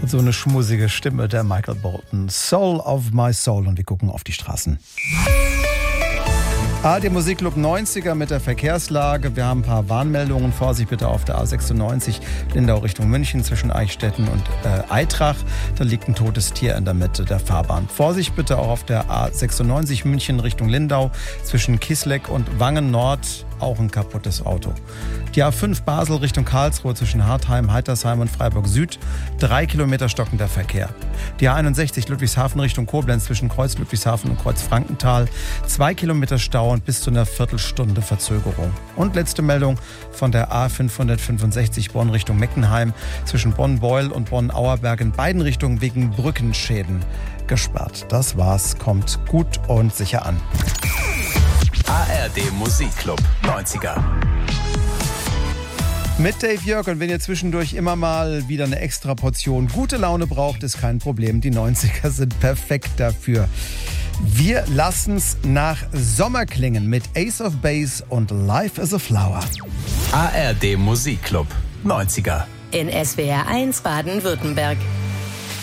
So eine schmusige Stimme, der Michael Bolton. Soul of my soul. Und wir gucken auf die Straßen. ARD Musikclub 90er mit der Verkehrslage. Wir haben ein paar Warnmeldungen. Vorsicht bitte auf der A96 Lindau Richtung München zwischen Eichstätten und Aitrach. Da liegt ein totes Tier in der Mitte der Fahrbahn. Vorsicht bitte auch auf der A96 München Richtung Lindau zwischen Kisleck und Wangen Nord. Auch ein kaputtes Auto. Die A5 Basel Richtung Karlsruhe zwischen Hartheim, Heitersheim und Freiburg Süd. 3 Kilometer stockender Verkehr. Die A61 Ludwigshafen Richtung Koblenz zwischen Kreuz Ludwigshafen und Kreuz Frankenthal. 2 Kilometer Stau und bis zu einer Viertelstunde Verzögerung. Und letzte Meldung von der A565 Bonn Richtung Meckenheim zwischen Bonn-Beul und Bonn-Auerberg in beiden Richtungen wegen Brückenschäden gesperrt. Das war's. Kommt gut und sicher an. ARD Musikclub 90er. Mit Dave Jörg, und wenn ihr zwischendurch immer mal wieder eine extra Portion gute Laune braucht, ist kein Problem. Die 90er sind perfekt dafür. Wir lassen's nach Sommer klingen mit Ace of Base und Life is a Flower. ARD Musikclub 90er. In SWR 1 Baden-Württemberg.